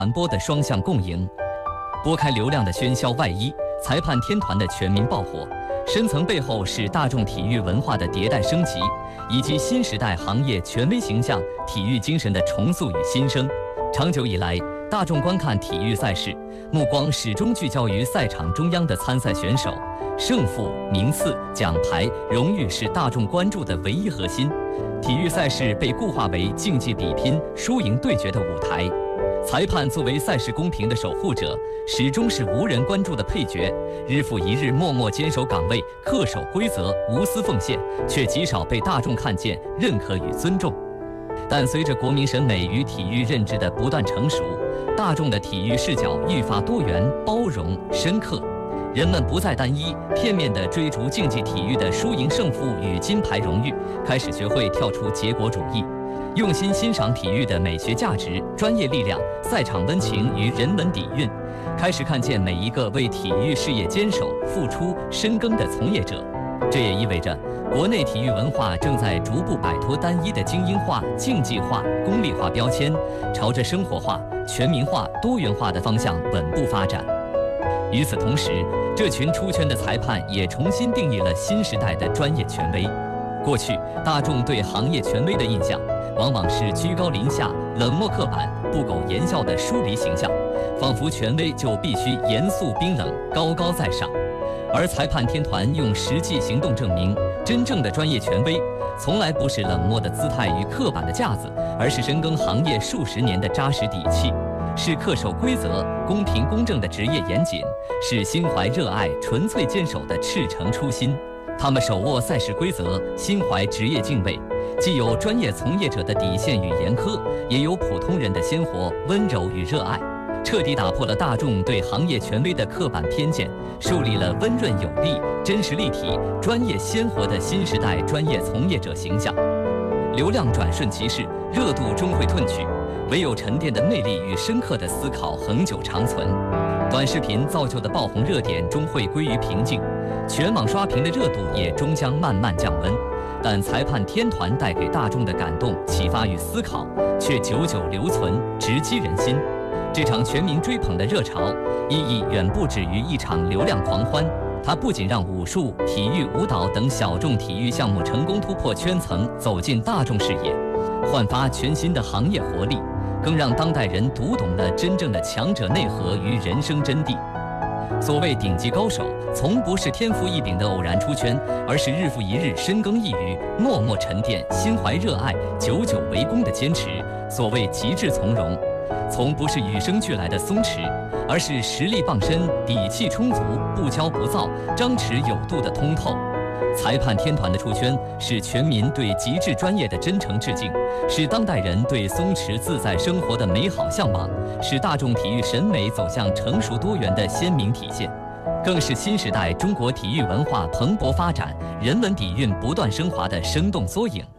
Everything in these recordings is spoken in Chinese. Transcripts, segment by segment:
传播的双向共赢。拨开流量的喧嚣外衣，裁判天团的全民爆火，深层背后是大众体育文化的迭代升级，以及新时代行业权威形象、体育精神的重塑与新生。长久以来，大众观看体育赛事，目光始终聚焦于赛场中央的参赛选手，胜负、名次、奖牌、荣誉是大众关注的唯一核心。体育赛事被固化为竞技比拼、输赢对决的舞台。裁判作为赛事公平的守护者，始终是无人关注的配角，日复一日默默坚守岗位，恪守规则，无私奉献，却极少被大众看见、认可与尊重。但随着国民审美与体育认知的不断成熟，大众的体育视角愈发多元、包容、深刻。人们不再单一、片面地追逐竞技体育的输赢胜负与金牌荣誉，开始学会跳出结果主义，用心欣赏体育的美学价值、专业力量、赛场温情与人文底蕴，开始看见每一个为体育事业坚守、付出、深耕的从业者。这也意味着，国内体育文化正在逐步摆脱单一的精英化、竞技化、功利化标签，朝着生活化、全民化、多元化的方向稳步发展。与此同时，这群出圈的裁判也重新定义了新时代的专业权威。过去，大众对行业权威的印象，往往是居高临下、冷漠刻板、不苟言笑的疏离形象，仿佛权威就必须严肃冰冷、高高在上。而裁判天团用实际行动证明，真正的专业权威，从来不是冷漠的姿态与刻板的架子，而是深耕行业数十年的扎实底气。是恪守规则、公平公正的职业严谨，是心怀热爱、纯粹坚守的赤诚初心。他们手握赛事规则，心怀职业敬畏，既有专业从业者的底线与严苛，也有普通人的鲜活、温柔与热爱，彻底打破了大众对行业权威的刻板偏见，树立了温润有力、真实立体、专业鲜活的新时代专业从业者形象。流量转瞬即逝，热度终会褪去。唯有沉淀的魅力与深刻的思考恒久长存。短视频造就的爆红热点终会归于平静，全网刷屏的热度也终将慢慢降温。但裁判天团带给大众的感动、启发与思考，却久久留存，直击人心。这场全民追捧的热潮，意义远不止于一场流量狂欢。它不仅让武术、体育、舞蹈等小众体育项目成功突破圈层，走进大众视野，焕发全新的行业活力，更让当代人读懂了真正的强者内核与人生真谛。所谓顶级高手，从不是天赋异禀的偶然出圈，而是日复一日深耕一隅、默默沉淀、心怀热爱、久久为功的坚持。所谓极致从容，从不是与生俱来的松弛，而是实力傍身、底气充足、不骄不躁、张弛有度的通透。裁判天团的出圈，是全民对极致专业的真诚致敬，是当代人对松弛自在生活的美好向往，是大众体育审美走向成熟多元的鲜明体现，更是新时代中国体育文化蓬勃发展、人文底蕴不断升华的生动缩影。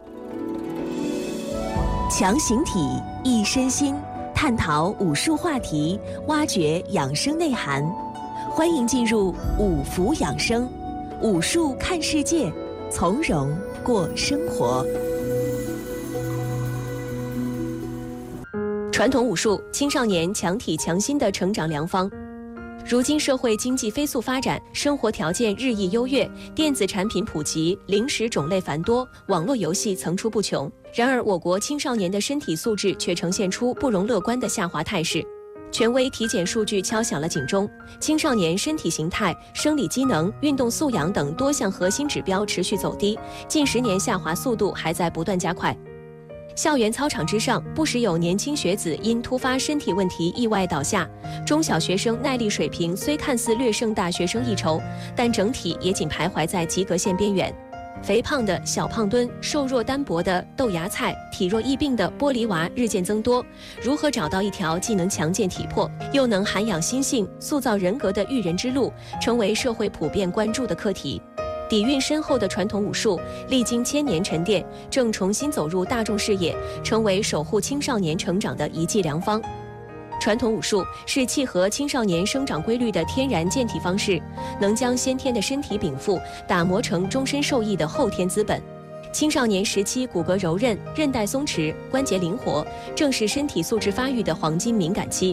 强形体，益身心，探讨武术话题，挖掘养生内涵。欢迎进入五福养生。武术看世界，从容过生活。传统武术，青少年强体强心的成长良方。如今社会经济飞速发展，生活条件日益优越，电子产品普及，零食种类繁多，网络游戏层出不穷。然而，我国青少年的身体素质却呈现出不容乐观的下滑态势。权威体检数据敲响了警钟，青少年身体形态、生理机能、运动素养等多项核心指标持续走低，近10年下滑速度还在不断加快。校园操场之上，不时有年轻学子因突发身体问题意外倒下。中小学生耐力水平虽看似略胜大学生一筹，但整体也仅徘徊在及格线边缘。肥胖的小胖墩、瘦弱单薄的豆芽菜、体弱易病的玻璃娃日渐增多。如何找到一条既能强健体魄，又能涵养心性、塑造人格的育人之路，成为社会普遍关注的课题。底蕴深厚的传统武术，历经1000年沉淀，正重新走入大众视野，成为守护青少年成长的一剂良方。传统武术是契合青少年生长规律的天然健体方式，能将先天的身体禀赋打磨成终身受益的后天资本。青少年时期骨骼柔韧、韧带松弛、关节灵活，正是身体素质发育的黄金敏感期。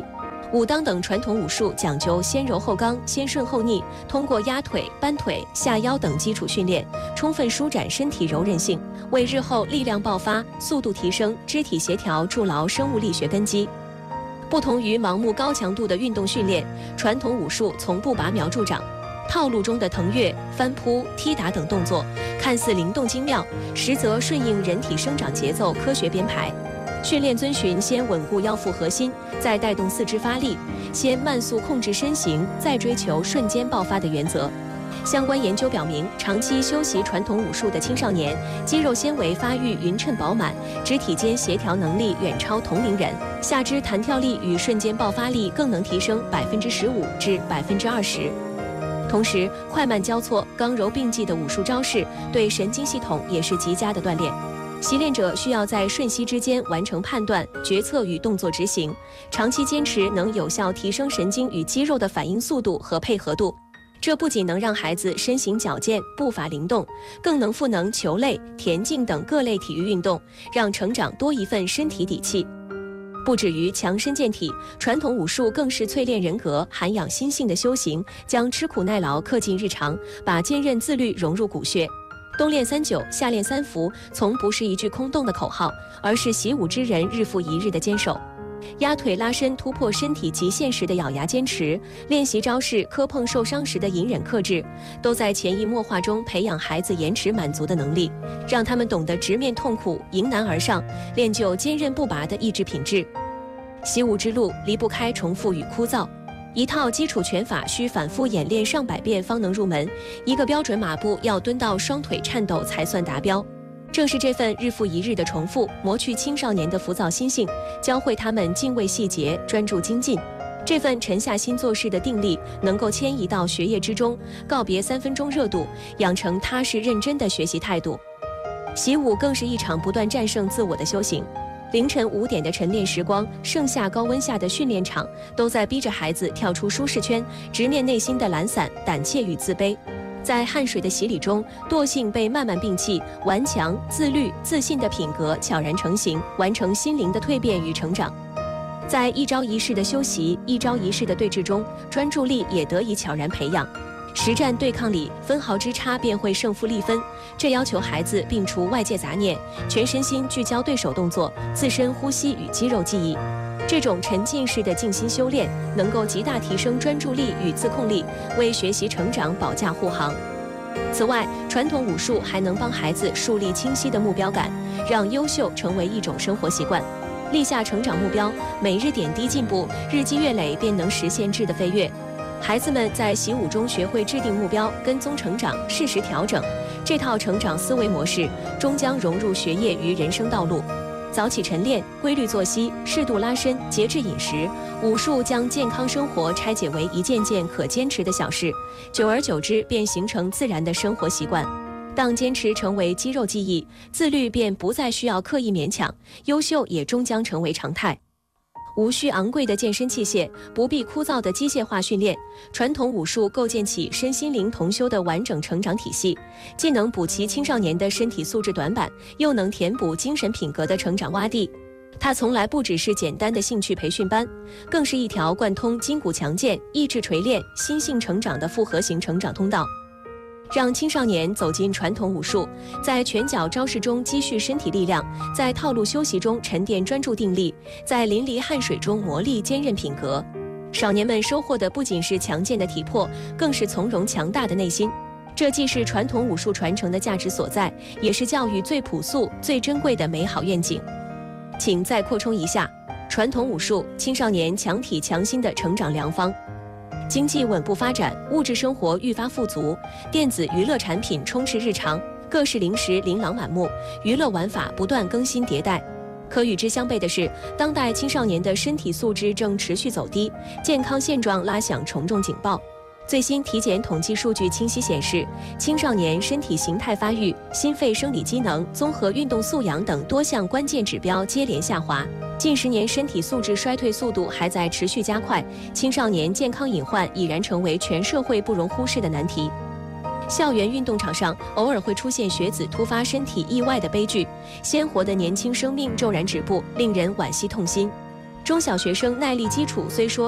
武当等传统武术讲究先柔后刚、先顺后逆，通过压腿、搬腿、下腰等基础训练，充分舒展身体柔韧性，为日后力量爆发、速度提升、肢体协调筑牢生物力学根基。不同于盲目高强度的运动训练，传统武术从不拔苗助长。套路中的腾跃、翻扑、踢打等动作，看似灵动精妙，实则顺应人体生长节奏，科学编排。训练遵循先稳固腰腹核心，再带动四肢发力，先慢速控制身形，再追求瞬间爆发的原则。相关研究表明，长期修习传统武术的青少年，肌肉纤维发育匀称饱满，肢体间协调能力远超同龄人，下肢弹跳力与瞬间爆发力更能提升15%至20%。同时，快慢交错、刚柔并济的武术招式对神经系统也是极佳的锻炼。习练者需要在瞬息之间完成判断、决策与动作执行，长期坚持能有效提升神经与肌肉的反应速度和配合度。这不仅能让孩子身形矫健、步伐灵动，更能赋能球类、田径等各类体育运动，让成长多一份身体底气。不止于强身健体，传统武术更是淬炼人格、涵养心性的修行，将吃苦耐劳刻进日常，把坚韧自律融入骨血。冬练3九，夏练3伏，从不是一句空洞的口号，而是习武之人日复一日的坚守。压腿拉伸突破身体极限时的咬牙坚持，练习招式磕碰受伤时的隐忍克制，都在潜移默化中培养孩子延迟满足的能力，让他们懂得直面痛苦，迎难而上，练就坚韧不拔的意志品质。习武之路离不开重复与枯燥，一套基础拳法需反复演练上百遍方能入门，一个标准马步要蹲到双腿颤抖才算达标。正是这份日复一日的重复，磨去青少年的浮躁心性，教会他们敬畏细节、专注精进。这份沉下心做事的定力，能够迁移到学业之中，告别3分钟热度，养成踏实认真的学习态度。习武更是一场不断战胜自我的修行。凌晨5点的晨练时光，盛夏高温下的训练场，都在逼着孩子跳出舒适圈，直面内心的懒散、胆怯与自卑。在汗水的洗礼中，惰性被慢慢摒弃，顽强、自律、自信的品格悄然成型，完成心灵的蜕变与成长。在一朝一夕的修习、一朝一夕的对峙中，专注力也得以悄然培养。实战对抗里，分毫之差便会胜负立分，这要求孩子摒除外界杂念，全身心聚焦对手动作、自身呼吸与肌肉记忆。这种沉浸式的静心修炼，能够极大提升专注力与自控力，为学习成长保驾护航。此外，传统武术还能帮孩子树立清晰的目标感，让优秀成为一种生活习惯。立下成长目标，每日点滴进步，日积月累便能实现质的飞跃。孩子们在习武中学会制定目标、跟踪成长、适时调整，这套成长思维模式终将融入学业与人生道路。早起晨练、规律作息、适度拉伸、节制饮食，武术将健康生活拆解为一件件可坚持的小事，久而久之便形成自然的生活习惯。当坚持成为肌肉记忆，自律便不再需要刻意勉强，优秀也终将成为常态。无需昂贵的健身器械，不必枯燥的机械化训练，传统武术构建起身心灵同修的完整成长体系，既能补齐青少年的身体素质短板，又能填补精神品格的成长洼地。它从来不只是简单的兴趣培训班，更是一条贯通筋骨强健、意志锤炼、心性成长的复合型成长通道。让青少年走进传统武术，在拳脚招式中积蓄身体力量，在套路修习中沉淀专注定力，在淋漓汗水中磨砺坚韧品格。少年们收获的不仅是强健的体魄，更是从容强大的内心。这既是传统武术传承的价值所在，也是教育最朴素、最珍贵的美好愿景。请再扩充一下，传统武术青少年强体强心的成长良方。经济稳步发展，物质生活愈发富足，电子娱乐产品充斥日常，各式零食琳琅满目，娱乐玩法不断更新迭代。可与之相悖的是，当代青少年的身体素质正持续走低，健康现状拉响重重警报。最新体检统计数据清晰显示，青少年身体形态发育、心肺生理机能、综合运动素养等多项关键指标接连下滑。近10年身体素质衰退速度还在持续加快，青少年健康隐患已然成为全社会不容忽视的难题。校园运动场上偶尔会出现学子突发身体意外的悲剧，鲜活的年轻生命骤然止步，令人惋惜痛心。中小学生耐力基础虽说